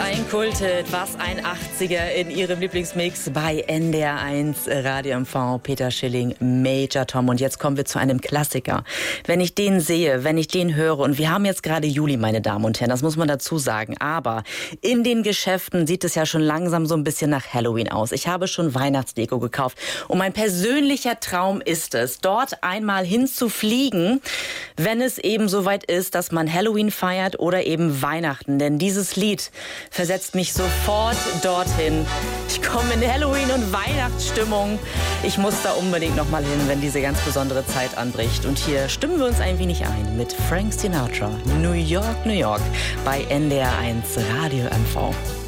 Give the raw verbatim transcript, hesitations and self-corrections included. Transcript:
ein Kulthit, was ein achtziger in ihrem Lieblingsmix bei N D R eins Radio M V. Peter Schilling, Major Tom. Und jetzt kommen wir zu einem Klassiker. Wenn ich den sehe, wenn ich den höre, und wir haben jetzt gerade Juli, meine Damen und Herren, das muss man dazu sagen, aber in den Geschäften sieht es ja schon langsam so ein bisschen nach Halloween aus. Ich habe schon Weihnachtsdeko gekauft und mein persönlicher Traum ist es, dort einmal hinzufliegen, wenn es eben soweit ist, dass man Halloween feiert oder eben Weihnachten. Denn dieses Lied versetzt mich sofort dorthin. Ich komme in Halloween- und Weihnachtsstimmung. Ich muss da unbedingt noch mal hin, wenn diese ganz besondere Zeit anbricht. Und hier stimmen wir uns ein wenig ein mit Frank Sinatra, New York, New York, bei N D R eins Radio M V.